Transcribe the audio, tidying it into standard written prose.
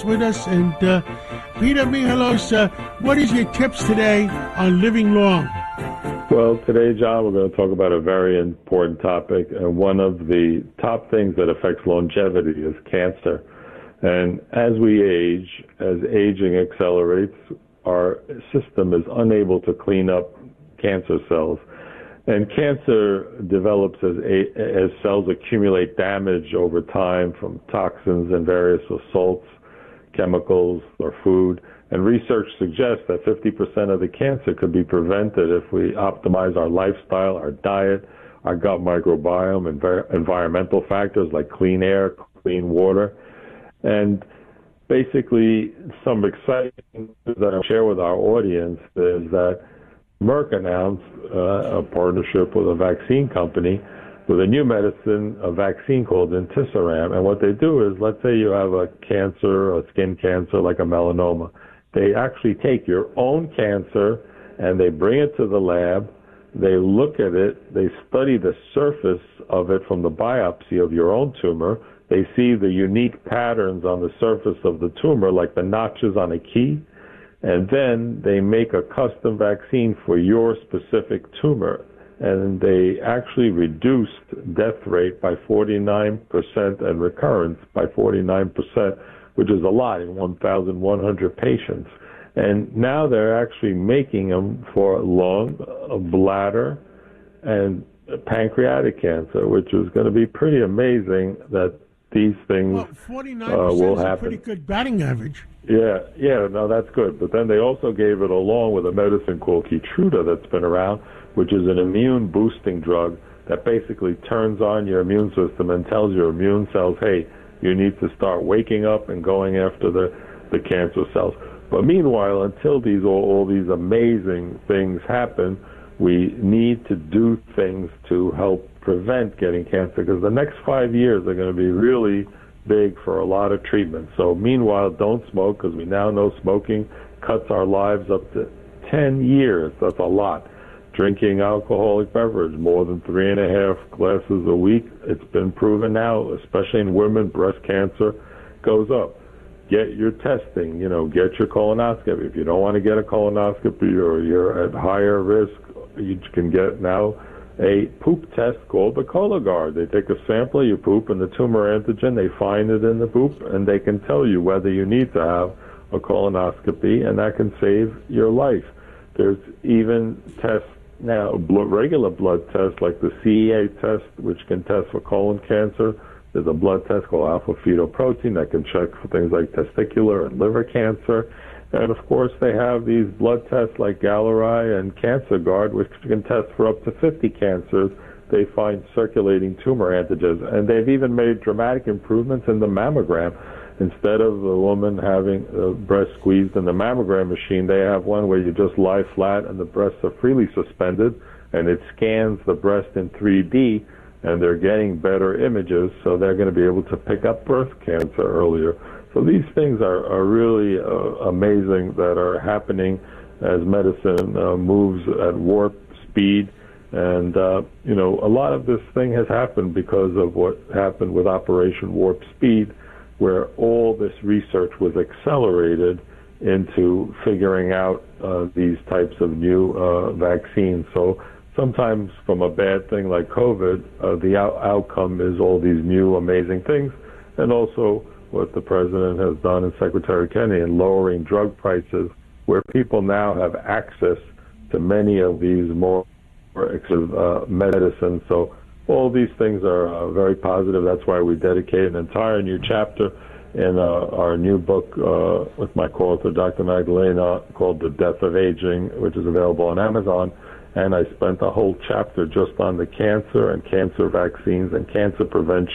with us. And Peter Michalos, what is your tips today on living long? Well, today, John, we're going to talk about a very important topic. And one of the top things that affects longevity is cancer. And as we age, as aging accelerates, our system is unable to clean up cancer cells. And cancer develops as cells accumulate damage over time from toxins and various assaults, chemicals, or food. And research suggests that 50% of the cancer could be prevented if we optimize our lifestyle, our diet, our gut microbiome, and environmental factors like clean air, clean water. And basically, some exciting news that I'll share with our audience is that Merck announced a partnership with a vaccine company with a new medicine, a vaccine called Inclisiran. And what they do is, let's say you have a cancer, a skin cancer like a melanoma. They actually take your own cancer and they bring it to the lab. They look at it. They study the surface of it from the biopsy of your own tumor. They see the unique patterns on the surface of the tumor, like the notches on a key. And then they make a custom vaccine for your specific tumor. And they actually reduced death rate by 49% and recurrence by 49%, which is a lot in 1,100 patients. And now they're actually making them for lung, bladder, and pancreatic cancer, which is going to be pretty amazing that these things will happen. 49% is a pretty good batting average. Yeah, no, that's good. But then they also gave it along with a medicine called Keytruda that's been around, which is an immune-boosting drug that basically turns on your immune system and tells your immune cells, hey, you need to start waking up and going after the cancer cells. But meanwhile, until all these amazing things happen, we need to do things to help prevent getting cancer, because the next 5 years are going to be really big for a lot of treatments. So meanwhile, don't smoke, because we now know smoking cuts our lives up to 10 years. That's a lot. Drinking alcoholic beverage, more than 3.5 glasses a week, it's been proven now, especially in women, breast cancer goes up. Get your testing, get your colonoscopy. If you don't want to get a colonoscopy or you're at higher risk, you can get now a poop test called the Cologuard. They take a sample of your poop and the tumor antigen, they find it in the poop, and they can tell you whether you need to have a colonoscopy, and that can save your life. There's even tests now, regular blood tests like the CEA test, which can test for colon cancer. There's a blood test called alpha-fetoprotein that can check for things like testicular and liver cancer. And, of course, they have these blood tests like Galleri and CancerGuard, which can test for up to 50 cancers. They find circulating tumor antigens. And they've even made dramatic improvements in the mammogram. Instead of the woman having the breast squeezed in the mammogram machine, they have one where you just lie flat and the breasts are freely suspended, and it scans the breast in 3D, and they're getting better images, so they're going to be able to pick up breast cancer earlier. So these things are really amazing that are happening as medicine moves at warp speed. And, a lot of this thing has happened because of what happened with Operation Warp Speed, where all this research was accelerated into figuring out these types of new vaccines. So sometimes from a bad thing like COVID, the outcome is all these new amazing things, and also what the president has done and Secretary Kennedy in lowering drug prices, where people now have access to many of these more expensive medicines. So all these things are very positive. That's why we dedicate an entire new chapter in our new book with my co-author, Dr. Magdalena, called The Death of Aging, which is available on Amazon. And I spent a whole chapter just on the cancer and cancer vaccines and cancer prevention